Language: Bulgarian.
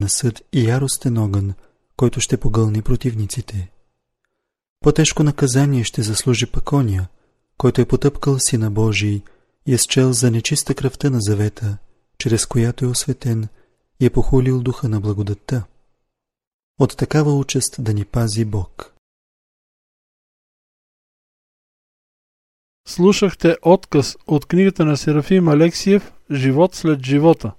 на съд и яростен огън, който ще погълни противниците. По-тежко наказание ще заслужи пък оня, който е потъпкал Сина Божий и е счел за нечиста кръвта на завета, чрез която е осветен и е похулил духа на благодатта. От такава участ да ни пази Бог. Слушахте отказ от книгата на Серафим Алексиев «Живот след живота».